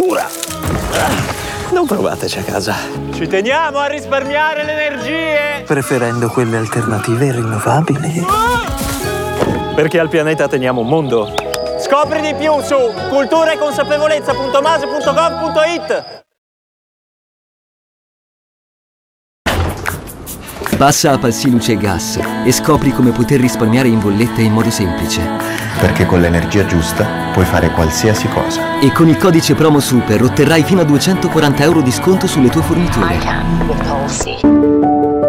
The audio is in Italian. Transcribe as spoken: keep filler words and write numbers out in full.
sicura. Non provateci a casa. Ci teniamo a risparmiare le energie! Preferendo quelle alternative rinnovabili. Perché al pianeta teniamo un mondo. Scopri di più su cultura e consapevolezza punto mase punto gov punto it. Passa a Palsi Luce e Gas e scopri come poter risparmiare in bolletta in modo semplice. Perché con l'energia giusta puoi fare qualsiasi cosa. E con il codice promo SUPER otterrai fino a duecentoquaranta euro di sconto sulle tue forniture. I can with Palsi.